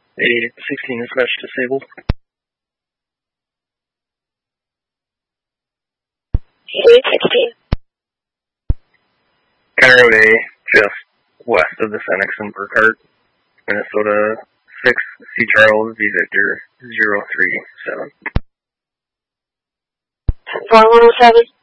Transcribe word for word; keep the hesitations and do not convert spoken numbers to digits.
A sixteen dispatch disabled. eight sixteen. County Road A, just west of the Senex in Burkhart, Minnesota, six C Charles V Victor zero three seven. four one oh seven.